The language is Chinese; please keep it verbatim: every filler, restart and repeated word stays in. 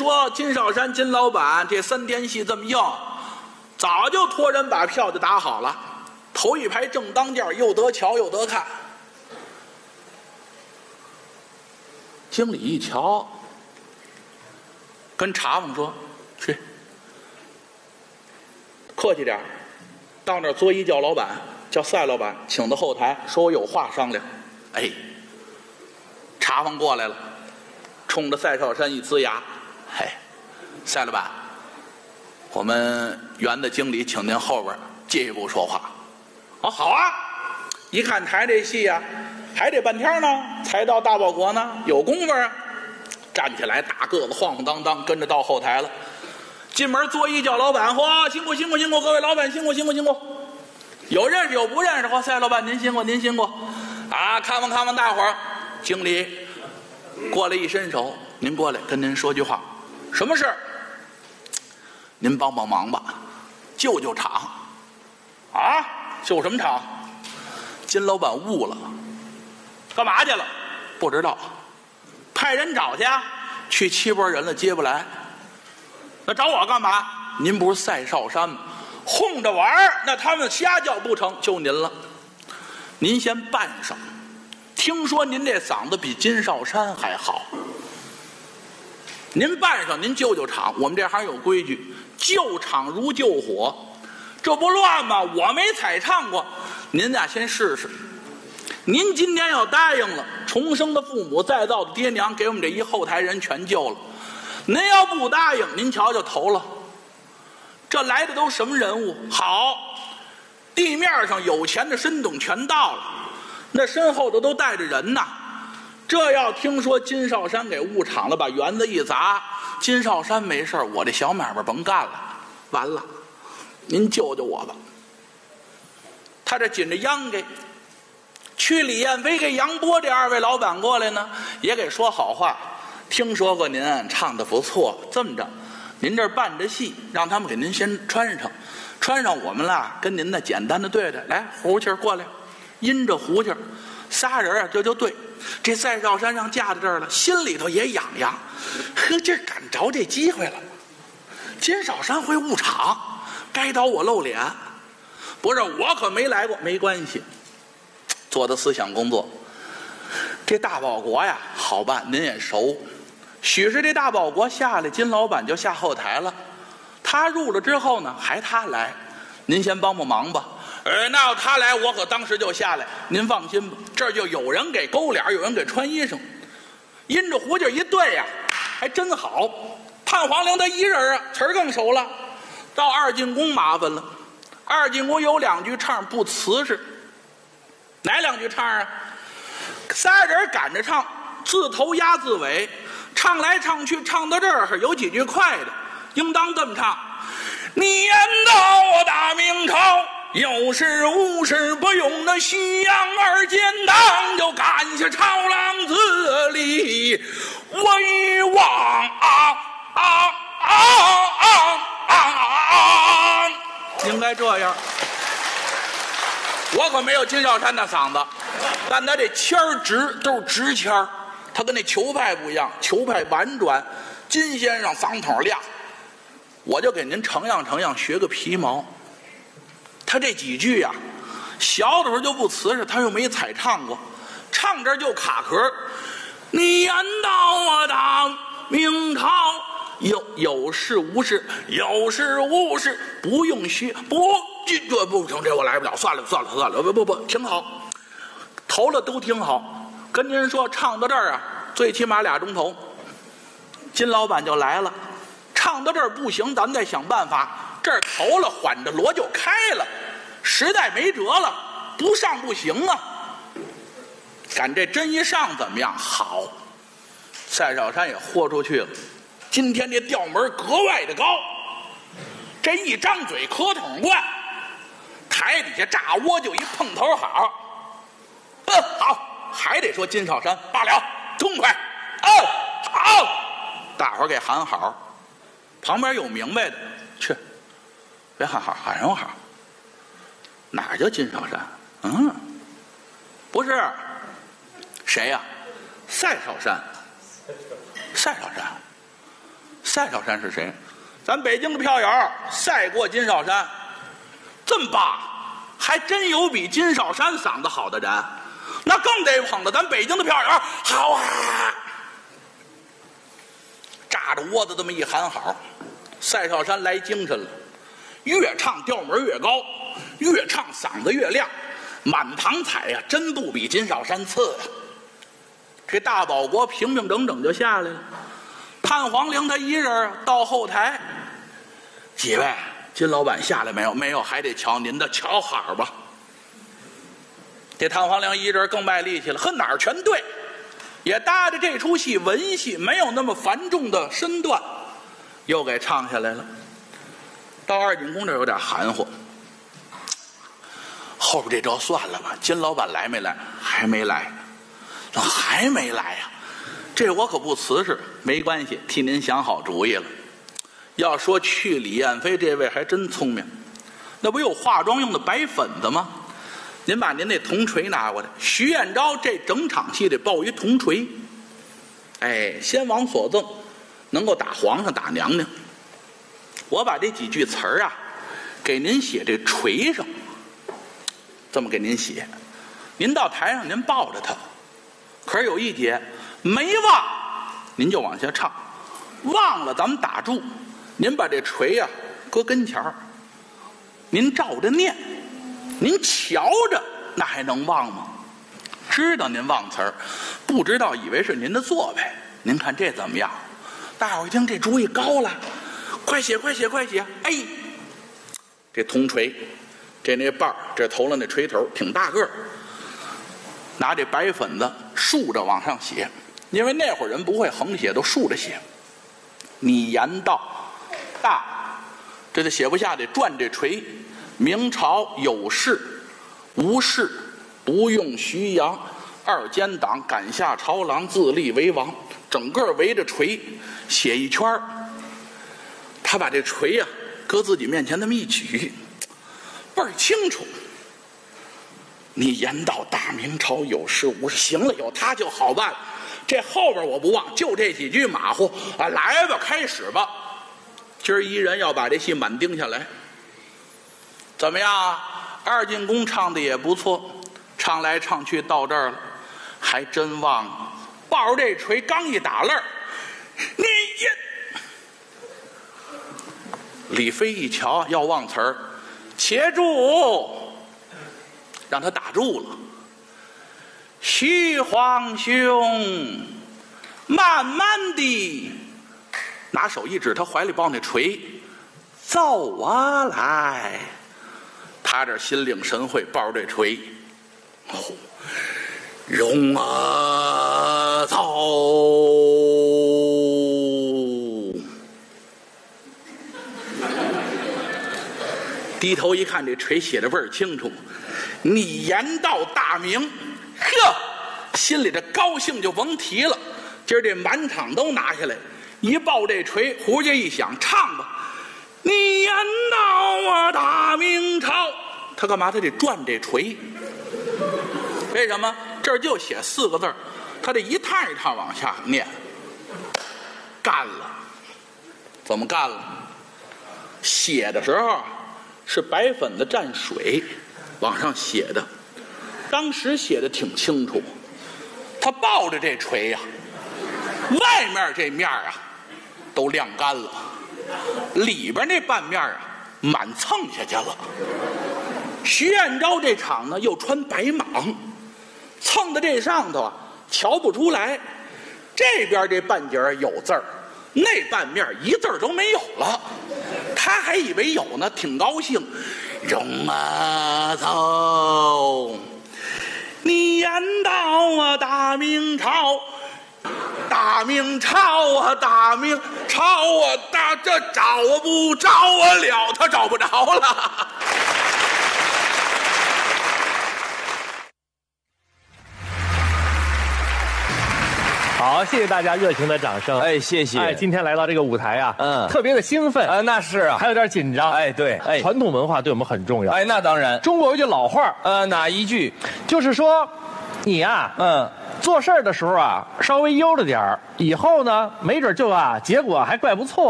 说金少山金老板这三天戏这么硬，早就托人把票就打好了，头一排正当间，又得瞧又得看。经理一瞧，跟茶房说：“去，客气点，到那儿作揖叫老板，叫赛老板，请到后台，说我有话商量。”哎，茶房过来了，冲着赛少山一呲牙：“嘿，赛老板，我们园的经理请您后边进一步说话。”哦，好啊！一看台这戏啊，还得半天呢，才到大报国呢，有功夫啊！站起来，大个子晃晃荡荡，跟着到后台了。进门作揖叫老板，嚯，辛苦辛苦辛苦，各位老板辛苦辛苦辛苦。有认识有不认识，嚯，赛老板您辛苦您辛苦啊！看望看望大伙儿。经理过来一伸手，您过来跟您说句话。什么事？您帮帮忙吧，救救场。啊？救什么场？金老板悟了，干嘛去了？不知道，派人找去，去七拨人了，接不来。那找我干嘛？您不是赛少山吗？哄着玩儿，那他们瞎叫不成，就您了。您先办上，听说您这嗓子比金少山还好。您办上，您救救场。我们这行有规矩，救场如救火，这不乱吗？我没采唱过，您呀先试试。您今天要答应了，重生的父母再造的爹娘给我们这一后台人全救了。您要不答应，您瞧瞧头了，这来的都什么人物？好，地面上有钱的申董全到了，那身后头都带着人呐。这要听说金少山给误场了，把园子一砸，金少山没事，我这小买卖甭干了，完了，您救救我吧。他这紧着秧给去李彦飞给杨波这二位老板过来呢，也给说好话。听说过您唱的不错，这么着，您这伴着戏，让他们给您先穿上，穿上我们啦，跟您呢简单的对对。来，胡琴过来，阴着胡琴，仨人啊，这就对。这赛少山上架在这儿了，心里头也痒痒，呵，这赶着这机会了。金少山会误场，该找我露脸。不是，我可没来过，没关系。做的思想工作，这大保国呀好办，您也熟。许是这大保国下来，金老板就下后台了。他入了之后呢，还他来，您先帮帮忙吧。呃，那要他来，我可当时就下来。您放心吧，这就有人给勾脸，有人给穿衣裳，阴着胡劲一对呀，还真好。探黄陵他一人啊，词儿更熟了。到二进宫麻烦了，二进宫有两句唱不瓷实。哪两句唱啊？仨人赶着唱，自头压自尾，唱来唱去，唱到这儿有几句快的，应当这么唱：你言道我大明朝，有事无事不用那西洋二奸党，就赶下朝郎子里威望啊啊啊啊啊啊！应该这样。我可没有金少山的嗓子，但他这签儿直，都是直签儿。他跟那球派不一样，球派婉转，金先生嗓筒亮。我就给您承样承样，学个皮毛。他这几句呀、啊，小的时候就不瓷实，他又没采唱过，唱这就卡壳。你言道我大明朝，有有事无事，有事无事，不用学，不。这这不成，这我来不了，算了算了算了，不不不，挺好，头了都挺好。跟您说，唱到这儿啊，最起码俩钟头。金老板就来了，唱到这儿不行，咱们再想办法。这儿头了，缓着锣就开了，实在没辙了，不上不行啊。赶这真一上怎么样？好，赛少山也豁出去了。今天这调门格外的高，这一张嘴磕桶灌。台底下炸窝就一碰头好，嗯好，还得说金少山罢了，痛快，嗯好，大伙儿给喊好。旁边有明白的，去，别喊好，喊什么好？哪叫金少山？嗯，不是，谁呀、啊？赛少山，赛少山， 赛少山是谁？咱北京的票友赛过金少山，这么棒，还真有比金少山嗓子好的人，那更得捧着咱北京的票友好啊！扎着窝子这么一喊好，赛少山来精神了，越唱调门越高，越唱嗓子越亮，满堂彩呀、啊，真不比金少山次呀。这大保国平平整整就下来了，探黄陵他一人到后台，几位金老板下来没有？没有，还得瞧您的，瞧好吧。这探黄陵一人更卖力气了，哼，哪儿全对，也搭着这出戏文戏没有那么繁重的身段，又给唱下来了。到二进宫这有点含糊，后边这招算了吧，金老板来没来？还没来，还没来呀、啊？这我可不辞实，没关系，替您想好主意了。要说去李彦飞这位还真聪明，那不有化妆用的白粉子吗？您把您那铜锤拿过来，徐彦昭这整场戏得抱一铜锤，哎，先王所赠，能够打皇上打娘娘。我把这几句词儿啊给您写这锤上，这么给您写，您到台上您抱着它，可是有一节没忘您就往下唱，忘了咱们打住，您把这锤啊搁跟前儿，您照着念，您瞧着那还能忘吗？知道您忘词儿，不知道以为是您的作呗。您看这怎么样？大伙一听这主意高了，快写快写快写！哎，这铜锤，这那把儿，这头了那锤头挺大个儿，拿这白粉子竖着往上写，因为那会儿人不会横写，都竖着写。你言道大，这就写不下，得转这锤。明朝有事无事，不用徐阳，二奸党赶下朝郎，自立为王。整个围着锤写一圈，他把这锤呀、啊、搁自己面前那么一举，倍儿清楚。你言到大明朝有事无事，行了，有他就好办。这后边我不忘，就这几句马虎啊，来吧，开始吧。今儿一人要把这戏满盯下来，怎么样啊？二进宫唱的也不错，唱来唱去到这儿了，还真忘了。抱着这锤刚一打愣儿，你也李飞一瞧要忘词儿，且住，让他打住了。徐皇兄，慢慢地拿手一指他怀里抱那锤，奏我来。他这心领神会，抱着这锤，哦，容啊奏。低头一看，这锤写的倍儿清楚，你言到大明，呵，心里这高兴就甭提了。今儿这满场都拿下来，一抱这锤，胡家一响，唱吧。你言到啊大明朝，他干嘛？他得转这锤。为什么？这儿就写四个字，他这一趟一趟往下念。干了，怎么干了？写的时候是白粉子蘸水往上写的，当时写的挺清楚。他抱着这锤呀、啊，外面这面啊都晾干了，里边那半面啊满蹭下去了。徐彦昭这场呢又穿白蟒，蹭的这上头啊瞧不出来，这边这半截有字儿，那半面一字儿都没有了。他还以为有呢，挺高兴。容啊奏，你言道啊大明朝，大明朝啊大明朝啊大，这找不着啊了，他找不着了。 好，谢谢大家热情的掌声。 哎，谢谢。 哎，今天来到这个舞台啊， 嗯， 特别的兴奋啊，那是啊， 还有点紧张。 哎，对，哎， 传统文化对我们很重要。 哎，那当然。 中国有句老话， 呃，哪一句？ 就是说，你呀、啊， 嗯， 做事儿的时候啊，稍微悠着点儿，以后呢，没准就啊，结果还怪不错。